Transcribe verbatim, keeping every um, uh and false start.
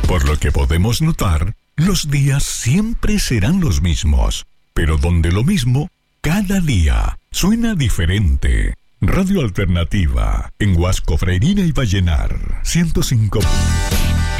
Por lo que podemos notar, los días siempre serán los mismos, pero donde lo mismo, cada día suena diferente. Radio Alternativa, en Huasco, Freirina y Vallenar, ciento cinco.